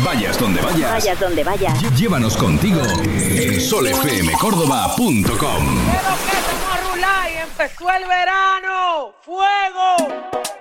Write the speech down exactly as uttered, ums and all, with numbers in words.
Vayas donde vayas. Vayas donde vayas. Llévanos contigo en sol f m córdoba punto com. Pero que estamos a rular y empezó el verano. ¡Fuego!